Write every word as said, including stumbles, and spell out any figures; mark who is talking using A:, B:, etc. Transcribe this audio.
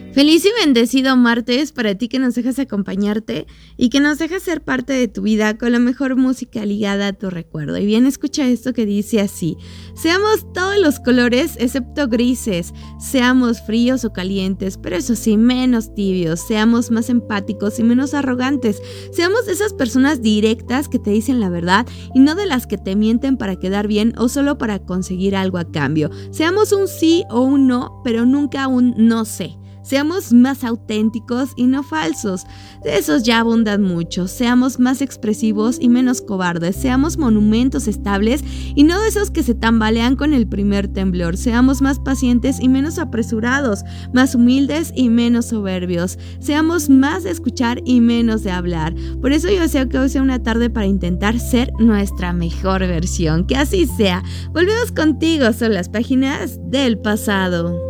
A: Feliz y bendecido martes para ti que nos dejas acompañarte y que nos dejas ser parte de tu vida con la mejor música ligada a tu recuerdo. Y bien, escucha esto que dice así: seamos todos los colores excepto grises, seamos fríos o calientes, pero eso sí, menos tibios, seamos más empáticos y menos arrogantes, seamos de esas personas directas que te dicen la verdad y no de las que te mienten para quedar bien o solo para conseguir algo a cambio. Seamos un sí o un no, pero nunca un no sé. Seamos más auténticos y no falsos. De esos ya abundan muchos. Seamos más expresivos y menos cobardes. Seamos monumentos estables y no de esos que se tambalean con el primer temblor. Seamos más pacientes y menos apresurados. Más humildes y menos soberbios. Seamos más de escuchar y menos de hablar. Por eso yo deseo que hoy sea una tarde para intentar ser nuestra mejor versión. Que así sea. Volvemos contigo. Son las páginas del pasado.